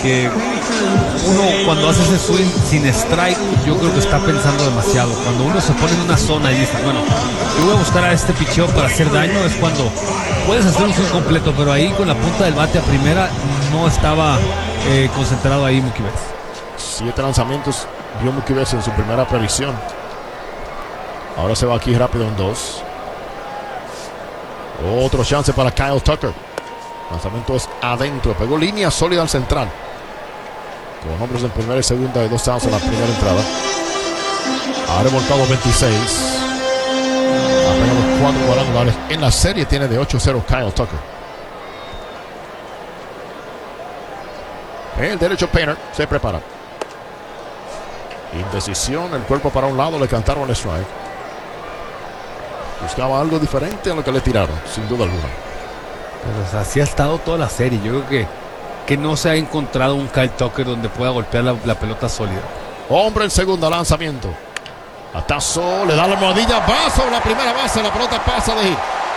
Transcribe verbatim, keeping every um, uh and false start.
porque uno cuando hace ese swing sin strike, yo creo que está pensando demasiado. Cuando uno se pone en una zona y dice, bueno, yo voy a buscar a este picheo para hacer daño, es cuando puedes hacer un swing completo, pero ahí con la punta del bate a primera no estaba eh, concentrado ahí Mookie Betts. Siete lanzamientos vio Mookie Betts en su primera previsión. Ahora se va aquí rápido en dos. Otro chance para Kyle Tucker. Lanzamiento es adentro. Pegó línea sólida al central. Con hombres en primera y segunda y dos outs en la primera entrada. Ha remolcado veintiséis. Ha pegado cuatro cuadrangulares. En la serie tiene de ocho cero Kyle Tucker. El derecho Painter se prepara. Indecisión. El cuerpo para un lado. Le cantaron el strike. Buscaba algo diferente a lo que le tiraron, sin duda alguna. Pues así ha estado toda la serie. Yo creo que, que no se ha encontrado un Kyle Tucker donde pueda golpear la, la pelota sólida. Hombre en segunda, lanzamiento. Atazo, le da la almohadilla, va sobre la primera base, la pelota pasa de hit.